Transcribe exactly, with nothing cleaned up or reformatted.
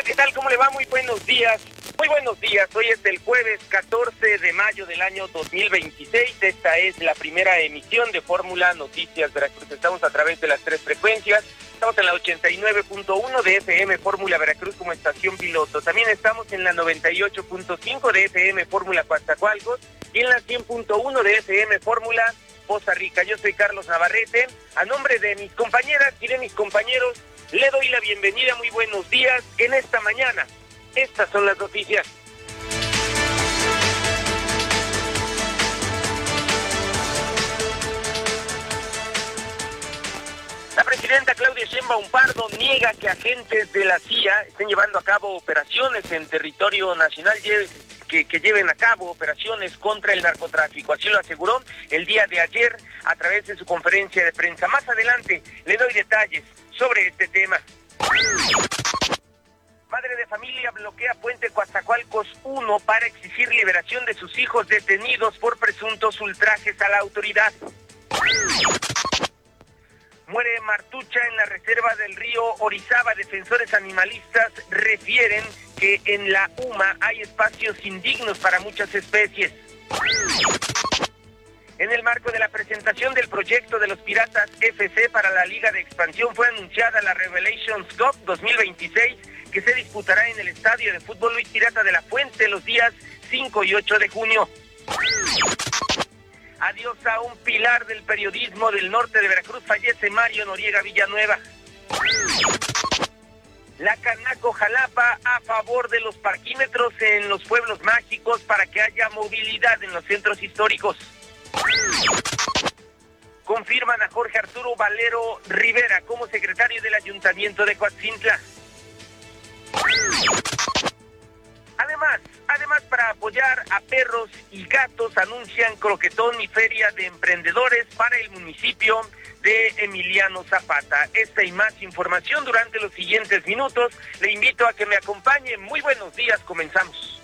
¿qué tal? ¿Cómo le va? Muy buenos días. Muy buenos días. Hoy es el jueves catorce de mayo del año dos mil veintiséis. Esta es la primera emisión de Fórmula Noticias Veracruz. Estamos a través de las tres frecuencias. Estamos en la ochenta y nueve punto uno de F M Fórmula Veracruz como estación piloto. También estamos en la noventa y ocho punto cinco de F M Fórmula Coatzacoalcos y en la cien punto uno de F M Fórmula Poza Rica. Yo soy Carlos Navarrete. A nombre de mis compañeras y de mis compañeros, le doy la bienvenida. Muy buenos días en esta mañana. Estas son las noticias. La presidenta Claudia Sheinbaum Pardo niega que agentes de la C I A estén llevando a cabo operaciones en territorio nacional, que, que lleven a cabo operaciones contra el narcotráfico. Así lo aseguró el día de ayer a través de su conferencia de prensa. Más adelante le doy detalles sobre este tema. Madre de familia bloquea Puente Coatzacoalcos uno para exigir liberación de sus hijos detenidos por presuntos ultrajes a la autoridad. Muere martucha en la reserva del río Orizaba. Defensores animalistas refieren que en la U M A hay espacios indignos para muchas especies. En el marco de la presentación del proyecto de los Piratas F C para la Liga de Expansión, fue anunciada la Revelations Cup dos mil veintiséis, que se disputará en el Estadio de Fútbol Luis Pirata de la Fuente los días cinco y ocho de junio. Adiós a un pilar del periodismo del norte de Veracruz. Fallece Mario Noriega Villanueva. La Canaco Jalapa a favor de los parquímetros en los pueblos mágicos para que haya movilidad en los centros históricos. Confirman a Jorge Arturo Valero Rivera como secretario del Ayuntamiento de Coatzintla. Además, además para apoyar a perros y gatos, anuncian croquetón y feria de emprendedores para el municipio de Emiliano Zapata. Esta y más información durante los siguientes minutos. Le invito a que me acompañe. Muy buenos días, comenzamos.